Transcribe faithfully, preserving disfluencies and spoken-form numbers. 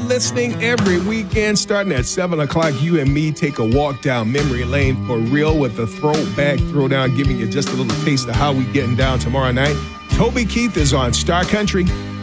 listening every weekend starting at seven o'clock. You and me take a walk down memory lane for real with the throwback throwdown, giving you just a little taste of how we getting down tomorrow night. Toby Keith is on Star Country